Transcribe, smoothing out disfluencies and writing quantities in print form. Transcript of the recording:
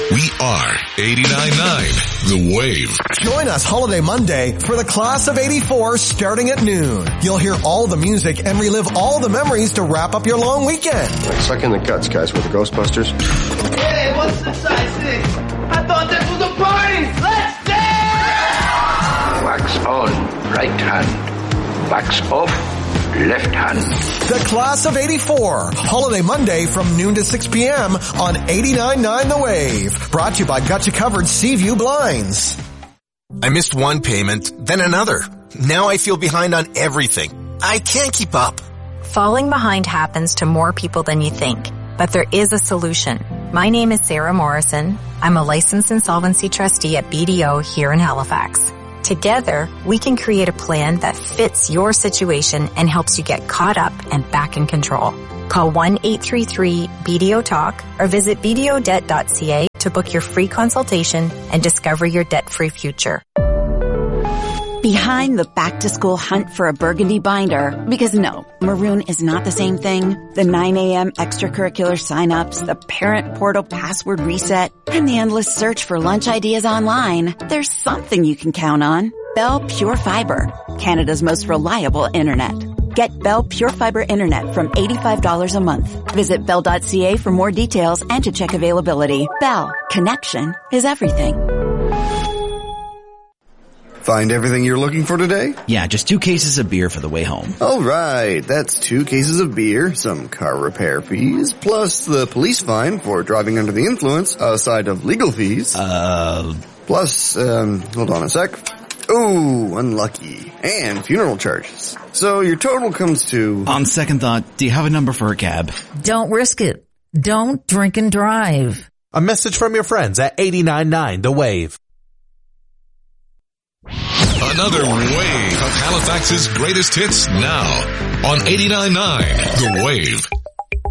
We are 89.9 The Wave. Join us Holiday Monday for the Class of 84 starting at noon. You'll hear all the music and relive all the memories to wrap up your long weekend. Suck in the guts, guys, with the Ghostbusters. Hey, what's the size thing? I thought this was a party! Let's dance! Wax on, right hand. Wax off, left hand. The Class of 84, Holiday Monday from noon to 6 p.m. on 89.9 The Wave. Brought to you by Gotcha Covered Seaview Blinds. I missed one payment, then another. Now I feel behind on everything. I can't keep up. Falling behind happens to more people than you think, but there is a solution. My name is Sarah Morrison. I'm a licensed insolvency trustee at BDO here in Halifax. Together, we can create a plan that fits your situation and helps you get caught up and back in control. Call 1-833-BDO-TALK or visit bdodebt.ca to book your free consultation and discover your debt-free future. Behind the back-to-school hunt for a burgundy binder, because no, maroon is not the same thing. The 9 a.m. extracurricular sign-ups, the parent portal password reset, and the endless search for lunch ideas online. There's something you can count on. Bell Pure Fiber, Canada's most reliable internet. Get Bell Pure Fiber internet from $85 a month. Visit bell.ca for more details and to check availability. Bell, connection is everything. Find everything you're looking for today? Yeah, just 2 cases of beer for the way home. All right, that's 2 cases of beer, some car repair fees, plus the police fine for driving under the influence, aside of legal fees. Plus, hold on a sec. Ooh, unlucky. And funeral charges. So your total comes to... On second thought, do you have a number for a cab? Don't risk it. Don't drink and drive. A message from your friends at 89.9 The Wave. Another wave of Halifax's greatest hits now on 89.9 The Wave.